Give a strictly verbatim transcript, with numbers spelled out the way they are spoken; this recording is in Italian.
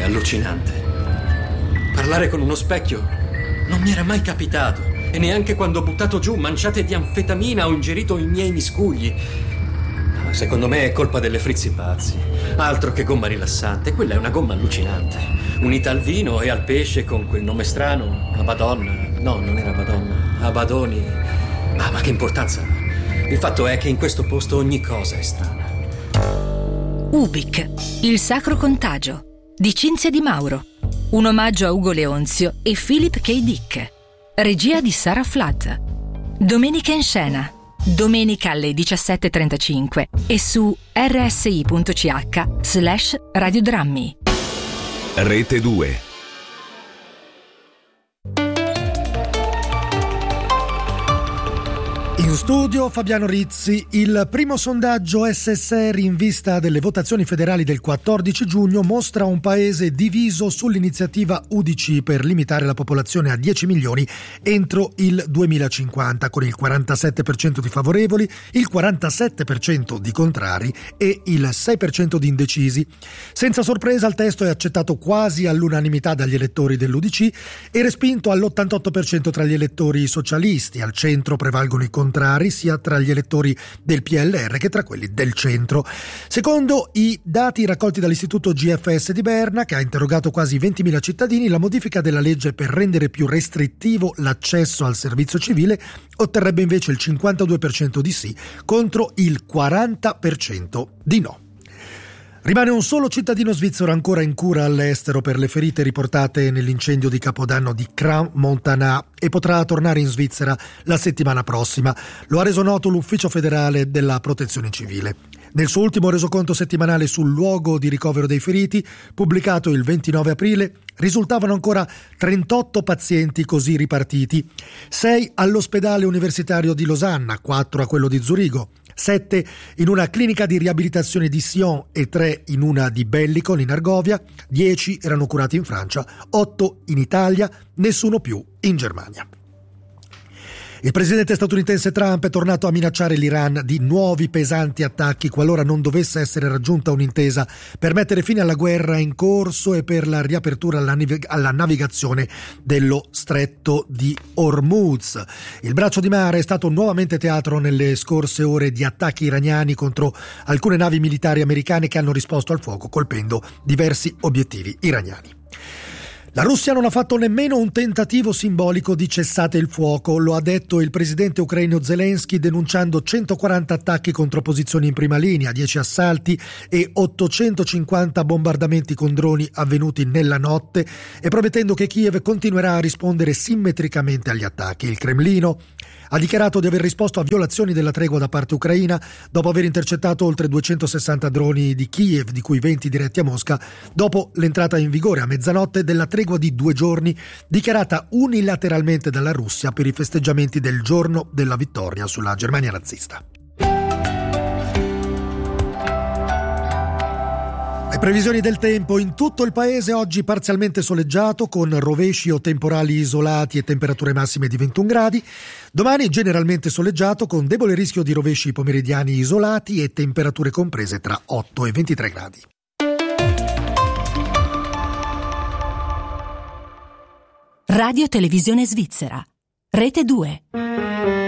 allucinante. Parlare con uno specchio non mi era mai capitato, e neanche quando ho buttato giù manciate di anfetamina o ingerito i miei miscugli. Secondo me è colpa delle frizzi pazzi. Altro che gomma rilassante, quella è una gomma allucinante. Unita al vino e al pesce con quel nome strano, Abaddon. No, non era Abaddon, Abadoni. Ah, ma che importanza ha? Il fatto è che in questo posto ogni cosa è strana. Ubik, il sacro contagio, di Cinzia Di Mauro. Un omaggio a Ugo Leonzio e Philip K. Dick. Regia di Sara Flatt. Domenica in scena. Domenica alle diciassette e trentacinque e su rsi.ch slash radiodrammi. Rete due. In studio Fabiano Rizzi. Il primo sondaggio S S R in vista delle votazioni federali del quattordici giugno mostra un paese diviso sull'iniziativa U D C per limitare la popolazione a dieci milioni entro il duemilacinquanta, con il quarantasette per cento di favorevoli, il quarantasette per cento di contrari e il sei per cento di indecisi. Senza sorpresa il testo è accettato quasi all'unanimità dagli elettori dell'U D C e respinto all'ottantotto per cento tra gli elettori socialisti. Al centro prevalgono i contrari, sia tra gli elettori del P L R che tra quelli del centro. Secondo i dati raccolti dall'istituto G F S di Berna, che ha interrogato quasi ventimila cittadini, la modifica della legge per rendere più restrittivo l'accesso al servizio civile otterrebbe invece il cinquantadue per cento di sì contro il quaranta per cento di no. Rimane un solo cittadino svizzero ancora in cura all'estero per le ferite riportate nell'incendio di Capodanno di Crans-Montana e potrà tornare in Svizzera la settimana prossima. Lo ha reso noto l'Ufficio federale della Protezione Civile. Nel suo ultimo resoconto settimanale sul luogo di ricovero dei feriti, pubblicato il ventinove aprile, risultavano ancora trentotto pazienti così ripartiti, sei all'ospedale universitario di Losanna, quattro a quello di Zurigo, sette in una clinica di riabilitazione di Sion e tre in una di Bellicon in Argovia, dieci erano curati in Francia, otto in Italia, nessuno più in Germania. Il presidente statunitense Trump è tornato a minacciare l'Iran di nuovi pesanti attacchi qualora non dovesse essere raggiunta un'intesa per mettere fine alla guerra in corso e per la riapertura alla, navig- alla navigazione dello stretto di Hormuz. Il braccio di mare è stato nuovamente teatro nelle scorse ore di attacchi iraniani contro alcune navi militari americane che hanno risposto al fuoco colpendo diversi obiettivi iraniani. La Russia non ha fatto nemmeno un tentativo simbolico di cessate il fuoco, lo ha detto il presidente ucraino Zelensky denunciando centoquaranta attacchi contro posizioni in prima linea, dieci assalti e ottocentocinquanta bombardamenti con droni avvenuti nella notte e promettendo che Kiev continuerà a rispondere simmetricamente agli attacchi. Il Cremlino ha dichiarato di aver risposto a violazioni della tregua da parte ucraina dopo aver intercettato oltre duecentosessanta droni di Kiev, di cui venti diretti a Mosca, dopo l'entrata in vigore a mezzanotte della tregua di due giorni dichiarata unilateralmente dalla Russia per i festeggiamenti del giorno della vittoria sulla Germania nazista. Le previsioni del tempo: in tutto il paese oggi parzialmente soleggiato con rovesci o temporali isolati e temperature massime di ventuno gradi. Domani generalmente soleggiato con debole rischio di rovesci pomeridiani isolati e temperature comprese tra otto e ventitré gradi. Radio Televisione Svizzera, Rete due.